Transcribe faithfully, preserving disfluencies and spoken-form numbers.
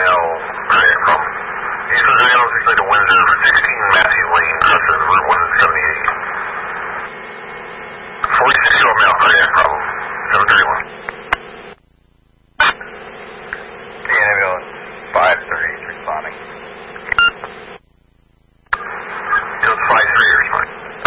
L, right, from East Virginia, obviously to Windsor, sixteen Matthew Lane, Crescent, Route one seventy-eight.